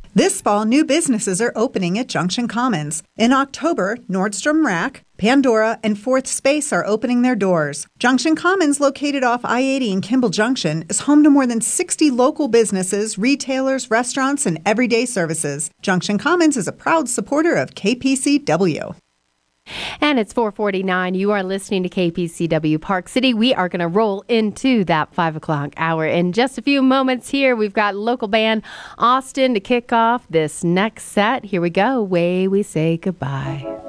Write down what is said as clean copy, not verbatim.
This fall, new businesses are opening at Junction Commons. In October, Nordstrom Rack, Pandora, and Fourth Space are opening their doors. Junction Commons, located off I-80 in Kimball Junction, is home to more than 60 local businesses, retailers, restaurants, and everyday services. Junction Commons is a proud supporter of KPCW. And it's 4:49. You are listening to KPCW Park City. We are going to roll into that 5 o'clock hour in just a few moments here. We've got local band Austin to kick off this next set. Here we go. Way we say goodbye.